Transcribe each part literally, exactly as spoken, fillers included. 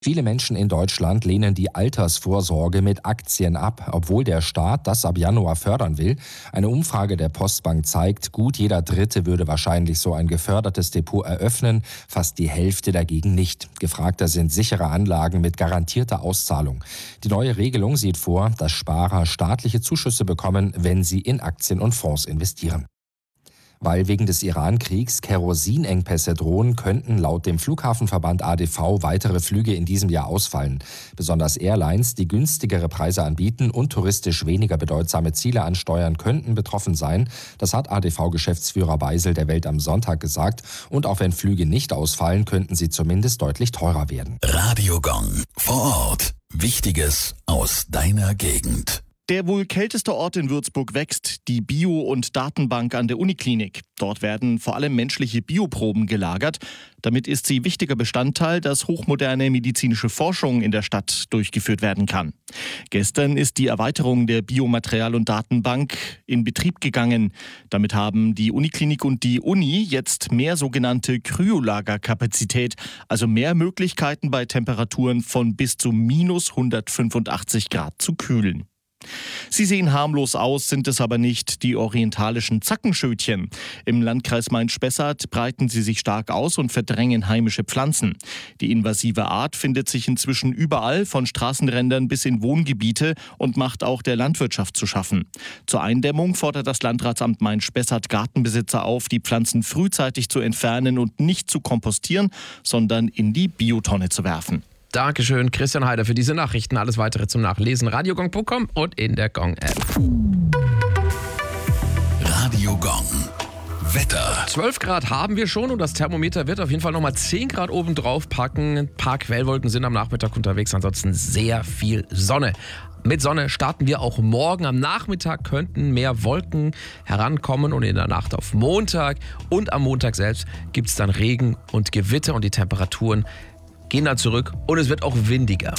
Viele Menschen in Deutschland lehnen die Altersvorsorge mit Aktien ab, obwohl der Staat das ab Januar fördern will. Eine Umfrage der Postbank zeigt, gut jeder Dritte würde wahrscheinlich so ein gefördertes Depot eröffnen, fast die Hälfte dagegen nicht. Gefragter sind sichere Anlagen mit garantierter Auszahlung. Die neue Regelung sieht vor, dass Sparer staatliche Zuschüsse bekommen, wenn sie in Aktien und Fonds investieren. Weil wegen des Iran-Kriegs Kerosinengpässe drohen, könnten laut dem Flughafenverband A D V weitere Flüge in diesem Jahr ausfallen. Besonders Airlines, die günstigere Preise anbieten und touristisch weniger bedeutsame Ziele ansteuern, könnten betroffen sein. Das hat A D V-Geschäftsführer Beisel der Welt am Sonntag gesagt. Und auch wenn Flüge nicht ausfallen, könnten sie zumindest deutlich teurer werden. Radio Gong vor Ort. Wichtiges aus deiner Gegend. Der wohl kälteste Ort in Würzburg wächst, die Bio- und Datenbank an der Uniklinik. Dort werden vor allem menschliche Bioproben gelagert. Damit ist sie wichtiger Bestandteil, dass hochmoderne medizinische Forschung in der Stadt durchgeführt werden kann. Gestern ist die Erweiterung der Biomaterial- und Datenbank in Betrieb gegangen. Damit haben die Uniklinik und die Uni jetzt mehr sogenannte Kryolagerkapazität, also mehr Möglichkeiten bei Temperaturen von bis zu minus hundertfünfundachtzig Grad zu kühlen. Sie sehen harmlos aus, sind es aber nicht, die orientalischen Zackenschötchen. Im Landkreis Main-Spessart breiten sie sich stark aus und verdrängen heimische Pflanzen. Die invasive Art findet sich inzwischen überall, von Straßenrändern bis in Wohngebiete, und macht auch der Landwirtschaft zu schaffen. Zur Eindämmung fordert das Landratsamt Main-Spessart Gartenbesitzer auf, die Pflanzen frühzeitig zu entfernen und nicht zu kompostieren, sondern in die Biotonne zu werfen. Dankeschön, Christian Heider, für diese Nachrichten. Alles weitere zum Nachlesen. radiogong punkt com und in der Gong-App. Radio Gong. Wetter. zwölf Grad haben wir schon und das Thermometer wird auf jeden Fall nochmal zehn Grad oben drauf packen. Ein paar Quellwolken sind am Nachmittag unterwegs, ansonsten sehr viel Sonne. Mit Sonne starten wir auch morgen. Am Nachmittag könnten mehr Wolken herankommen und in der Nacht auf Montag und am Montag selbst gibt es dann Regen und Gewitter und die Temperaturen gehen dann zurück und es wird auch windiger.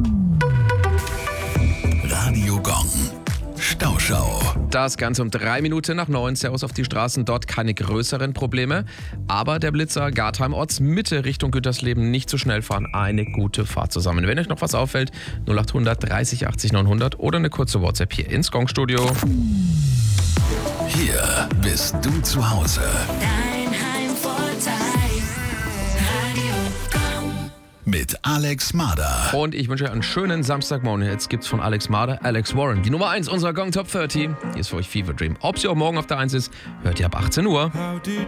Radio Gong. Stauschau. Das Ganze um drei Minuten nach neun. Servus auf die Straßen, dort keine größeren Probleme. Aber der Blitzer Gartheim Ortsmitte Richtung Gütersleben nicht zu schnell fahren. Eine gute Fahrt zusammen. Wenn euch noch was auffällt, null acht hundert dreißig achtzig neunhundert oder eine kurze WhatsApp hier ins Gong-Studio. Hier bist du zu Hause. Mit Alex Marder. Und ich wünsche euch einen schönen Samstagmorgen. Jetzt gibt's von Alex Marder Alex Warren, die Nummer eins unserer Gong Top dreißig. Hier ist für euch Fever Dream. Ob sie auch morgen auf der eins ist, hört ihr ab achtzehn Uhr. How did